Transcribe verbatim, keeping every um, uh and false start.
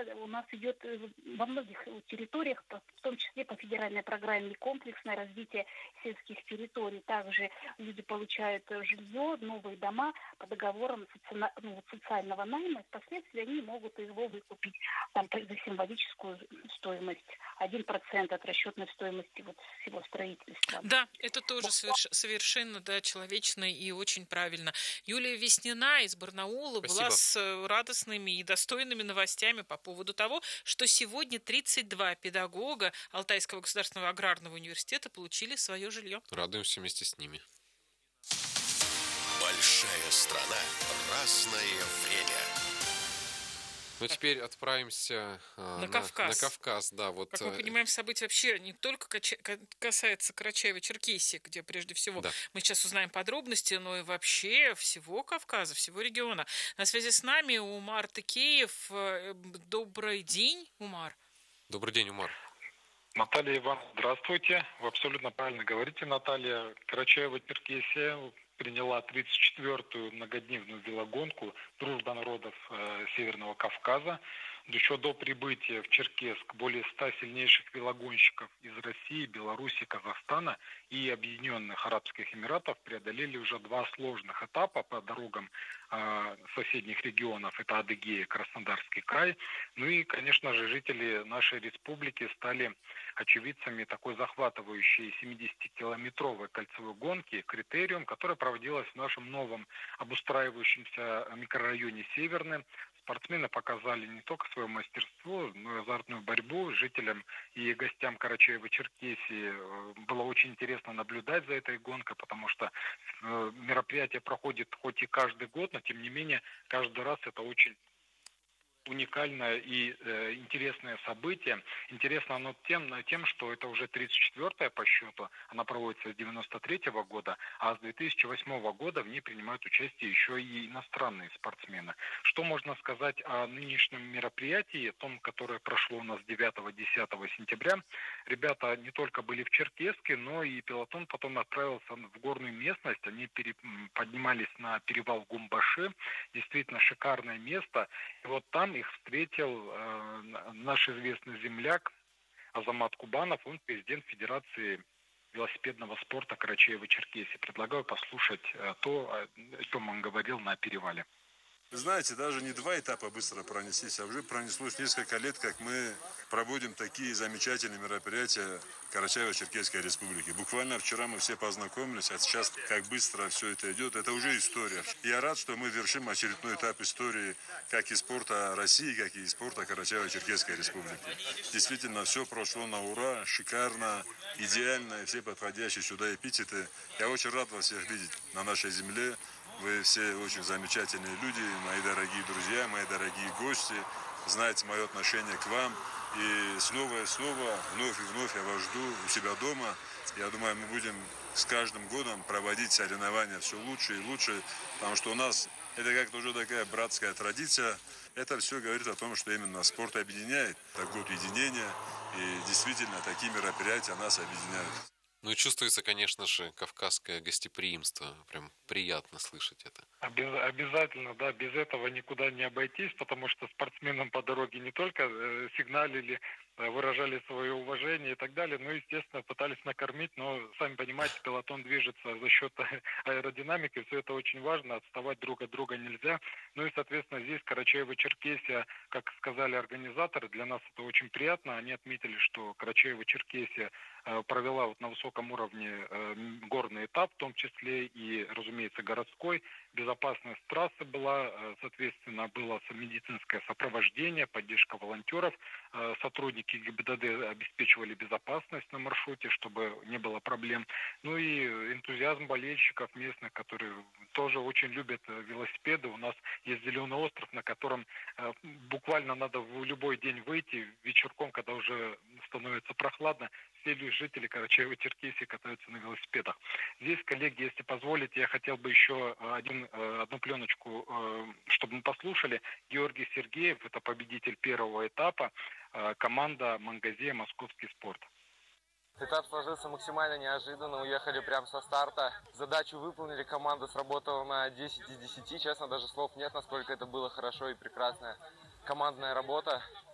у нас идет во многих территориях, в том числе по федеральной программе «Комплексное развитие сельских территорий». Также люди получают жилье, новые дома по договорам соци... ну, социального найма. Впоследствии они могут его выкупить там, за символическую стоимость. Один процент от расчетной стоимости вот, всего строительства. Да, это тоже соверш... совершенно да, человечно и очень правильно. Юлия Веснина из Барнаула Спасибо. была с радостными и достойными новостями по поводу того, что сегодня тридцать два педагога Алтайского государственного аграрного университета получили свое жилье. Радуемся вместе с ними. Большая страна, разное время. Ну, теперь отправимся на, на, Кавказ. на Кавказ. Да, вот, как мы понимаем, события вообще не только касается Карачаево-Черкесии, где прежде всего да. мы сейчас узнаем подробности, но и вообще всего Кавказа, всего региона. На связи с нами Умар Текеев. Добрый день, Умар. Добрый день, Умар. Наталья Ивановна, здравствуйте. Вы абсолютно правильно говорите, Наталья. Карачаево-Черкесия приняла тридцать четвёртую многодневную велогонку «Дружба народов э, Северного Кавказа». Еще до прибытия в Черкесск более ста сильнейших велогонщиков из России, Беларуси, Казахстана и Объединенных Арабских Эмиратов преодолели уже два сложных этапа по дорогам э, соседних регионов. Это Адыгея, Краснодарский край. Ну и, конечно же, жители нашей республики стали очевидцами такой захватывающей семидесятикилометровой кольцевой гонки «Критериум», которая проводилась в нашем новом обустраивающемся микрорайоне Северный. Спортсмены показали не только свое мастерство, но и азартную борьбу. Жителям и гостям Карачаево-Черкесии было очень интересно наблюдать за этой гонкой, потому что мероприятие проходит хоть и каждый год, но тем не менее каждый раз это очень уникальное и э, интересное событие. Интересно оно тем, тем, что это уже тридцать четвёртая по счету, она проводится с девяносто третьего года, а с две тысячи восьмого года в ней принимают участие еще и иностранные спортсмены. Что можно сказать о нынешнем мероприятии, том, которое прошло у нас девятого-десятого сентября? Ребята не только были в Черкесске, но и пелотон потом отправился в горную местность. Они пере... поднимались на перевал Гумбаши. Действительно шикарное место. И вот там их встретил э, наш известный земляк Азамат Кубанов, он президент Федерации велосипедного спорта Карачаево-Черкесии. Предлагаю послушать э, то, о чем он говорил на перевале. Вы знаете, даже не два этапа быстро пронеслись, а уже пронеслось несколько лет, как мы проводим такие замечательные мероприятия в Карачаево-Черкесской республике. Буквально вчера мы все познакомились, а сейчас как быстро все это идет, это уже история. Я рад, что мы вершим очередной этап истории как и спорта России, как и спорта Карачаево-Черкесской республики. Действительно, все прошло на ура, шикарно, идеально, и все подходящие сюда эпитеты. Я очень рад вас всех видеть на нашей земле. Вы все очень замечательные люди, мои дорогие друзья, мои дорогие гости. Знаете мое отношение к вам. И снова и снова, вновь и вновь я вас жду у себя дома. Я думаю, мы будем с каждым годом проводить соревнования все лучше и лучше, потому что у нас это как-то уже такая братская традиция. Это все говорит о том, что именно спорт объединяет. Это год единения, и действительно такие мероприятия нас объединяют. Ну и чувствуется, конечно же, кавказское гостеприимство. Прям приятно слышать это. Обяз- обязательно, да, без этого никуда не обойтись, потому что спортсменам по дороге не только э, сигналили, э, выражали свое уважение и так далее, но, естественно, пытались накормить, но, сами понимаете, пелотон движется за счет аэродинамики, все это очень важно, отставать друг от друга нельзя. Ну и, соответственно, здесь Карачаево-Черкесия, как сказали организаторы, для нас это очень приятно. Они отметили, что Карачаево-Черкесия э, провела вот на высоком уровне э, горный этап, в том числе и, разумеется, городской. Безопасность трассы была, соответственно, было медицинское сопровождение, поддержка волонтеров. Сотрудники ГИБДД обеспечивали безопасность на маршруте, чтобы не было проблем. Ну и энтузиазм болельщиков местных, которые тоже очень любят велосипеды. У нас есть Зеленый остров, на котором буквально надо в любой день выйти вечерком, когда уже становится прохладно. Все жители Карачаево-Черкесии катаются на велосипедах. Здесь, коллеги, если позволите, я хотел бы еще один, одну пленочку, чтобы мы послушали. Георгий Сергеев, это победитель первого этапа, команда «Мангазея. Московский спорт». Этап сложился максимально неожиданно, уехали прямо со старта. Задачу выполнили, команда сработала на десять из десяти. Честно, даже слов нет, насколько это было хорошо и прекрасная командная работа.